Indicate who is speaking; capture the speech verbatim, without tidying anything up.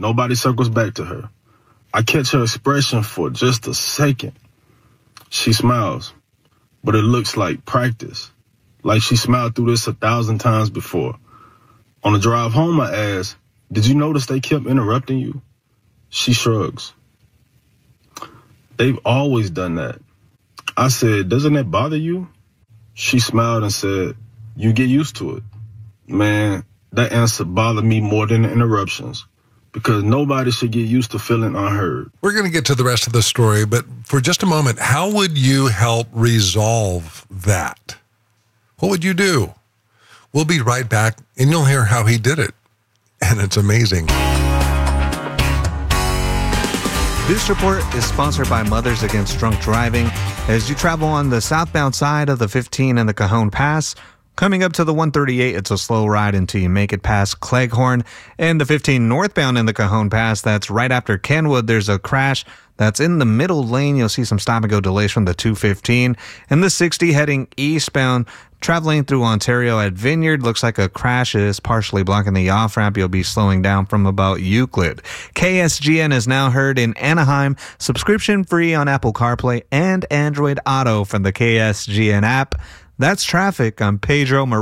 Speaker 1: Nobody circles back to her. I catch her expression for just a second. She smiles, but it looks like practice, like she smiled through this a thousand times before. On the drive home, I ask, did you notice they kept interrupting you? She shrugs. They've always done that. I said, doesn't that bother you? She smiled and said, you get used to it. Man, that answer bothered me more than the interruptions, because nobody should get used to feeling unheard.
Speaker 2: We're going to get to the rest of the story, but for just a moment, how would you help resolve that? What would you do? We'll be right back, and you'll hear how he did it. And it's amazing.
Speaker 3: This report is sponsored by Mothers Against Drunk Driving. As you travel on the southbound side of the fifteen and the Cajon Pass, coming up to the one thirty-eight, it's a slow ride until you make it past Cleghorn. And the fifteen northbound in the Cajon Pass, that's right after Kenwood, there's a crash that's in the middle lane. You'll see some stop-and-go delays from the two fifteen. And the sixty heading eastbound, traveling through Ontario at Vineyard, looks like a crash is partially blocking the off-ramp. You'll be slowing down from about Euclid. K S G N is now heard in Anaheim, subscription-free on Apple CarPlay and Android Auto from the K S G N app. That's traffic. I'm Pedro Morales.